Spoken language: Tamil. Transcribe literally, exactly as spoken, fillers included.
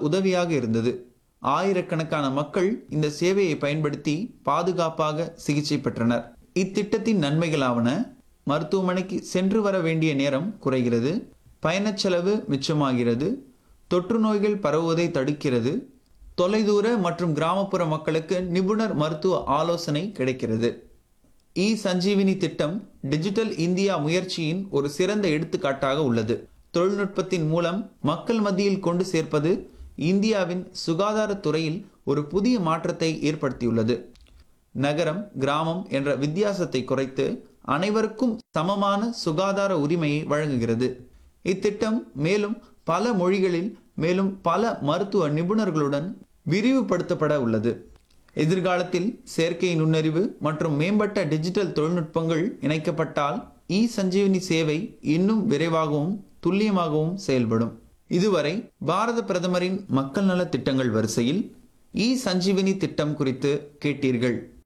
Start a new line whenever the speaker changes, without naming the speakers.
உதவியாக இருந்தது. ஆயிரக்கணக்கான மக்கள் இந்த சேவையை பயன்படுத்தி பாதுகாப்பாக சிகிச்சை பெற்றனர். இத்திட்டத்தின் நன்மைகளாவன: மருத்துவமனைக்கு சென்று வர வேண்டிய நேரம் குறைகிறது, பயணச் செலவு மிச்சமாகிறது, தொற்று நோய்கள் பரவுவதை தடுக்கிறது, தொலைதூர மற்றும் கிராமப்புற மக்களுக்கு நிபுணர் மருத்துவ ஆலோசனை கிடைக்கிறது. இ சஞ்சீவினி திட்டம் டிஜிட்டல் இந்தியா முயற்சியின் ஒரு சிறந்த எடுத்துக்காட்டாக உள்ளது. தொழில்நுட்பத்தின் மூலம் மக்கள் மத்தியில் கொண்டு சேர்ப்பது இந்தியாவின் சுகாதாரத்துறையில் ஒரு புதிய மாற்றத்தை ஏற்படுத்தியுள்ளது. நகரம், கிராமம் என்ற வித்தியாசத்தை குறைத்து அனைவருக்கும் சமமான சுகாதார உரிமையை வழங்குகிறது. இத்திட்டம் மேலும் பல மொழிகளில் மேலும் பல மருத்துவ நிபுணர்களுடன் விரிவுபடுத்தப்பட உள்ளது. எதிர்காலத்தில் செயற்கை நுண்ணறிவு மற்றும் மேம்பட்ட டிஜிட்டல் தொழில்நுட்பங்கள் இணைக்கப்பட்டால் இ சஞ்சீவினி சேவை இன்னும் விரைவாகவும் துல்லியமாகவும் செயல்படும். இதுவரை பாரத பிரதமரின் மக்கள் நல திட்டங்கள் வரிசையில் இ சஞ்சீவினி திட்டம் குறித்து கேட்டீர்கள்.